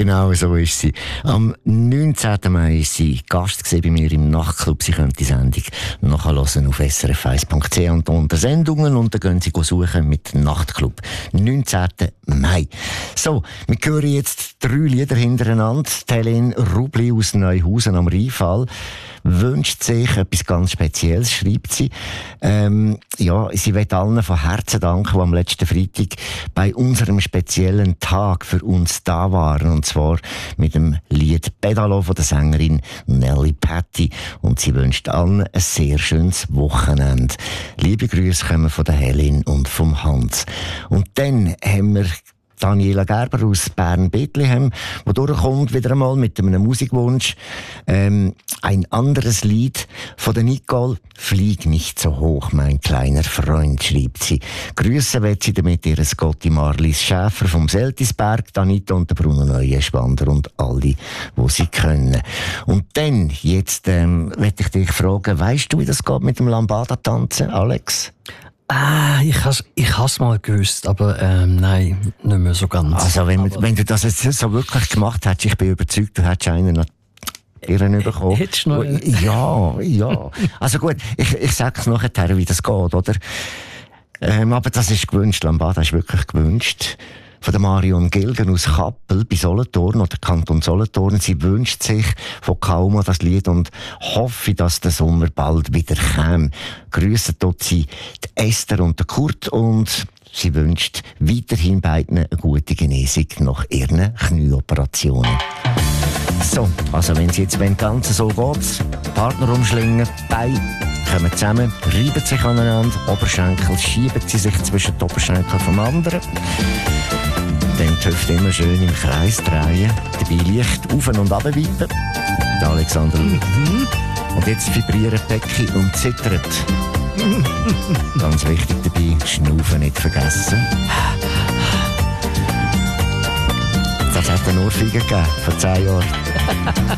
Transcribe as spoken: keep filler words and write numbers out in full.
Genau so ist sie. Am neunzehnten Mai ist sie Gast bei mir im Nachtclub. Sie können die Sendung nachhören auf s r f eins punkt c h und unter Sendungen und dann gehen Sie suchen mit Nachtclub. neunzehnten Mai. So, wir hören jetzt drei Lieder hintereinander. Helene Rubli aus Neuhausen am Rheinfall wünscht sich etwas ganz Spezielles, schreibt sie. Ähm, ja, sie will allen von Herzen danken, die am letzten Freitag bei unserem speziellen Tag für uns da waren. Und zwar mit dem Lied Pedalo von der Sängerin Nelly Patty. Und sie wünscht allen ein sehr schönes Wochenende. Liebe Grüße kommen von der Helene und vom Hans. Und dann haben wir Daniela Gerber aus Bern-Bethlehem, die durchkommt wieder einmal mit einem Musikwunsch. Ähm, ein anderes Lied von der Nicole. Flieg nicht so hoch, mein kleiner Freund, schreibt sie. Grüße wird sie damit ihre Scotty Marlies Schäfer vom Seltisberg, Danita und der Bruno Neuenschwander und alle, die sie können. Und dann, jetzt, ähm, möchte ich dich fragen, weisst du, wie das geht mit dem Lambada-Tanzen, Alex? Ah, ich has, ich has mal gewusst, aber ähm, nein, nicht mehr so ganz. Also wenn, wenn du das jetzt so wirklich gemacht hättest, ich bin überzeugt, du hättest einen noch Irren bekommen. Hättest du noch? Ja, ja. Also gut, ich, ich sag's nachher, wie das geht, oder? Ähm, aber das ist gewünscht, Lambada ist wirklich gewünscht. Von der Marion Gilgen aus Kappel bei Solothurn oder Kanton Solothurn. Sie wünscht sich von Kauma das Lied und hoffe, dass der Sommer bald wieder käme. Grüße dort sie die Esther und der Kurt und sie wünscht weiterhin beiden eine gute Genesung nach ihren Knieoperationen. So, also wenn sie jetzt wenn ganz so geht, Partner umschlingen, Beine kommen zusammen, reiben sich aneinander, Oberschenkel schieben sie sich zwischen die Oberschenkel vom anderen. Dann die Hüfte immer schön im Kreis drehen, dabei leicht auf und runter wippen. Der Alexander mhm. Und jetzt vibrieren Becken und zittert. Ganz wichtig dabei, Schnaufen nicht vergessen. Das hat eine Ohrfeige gegeben, vor zehn Jahren.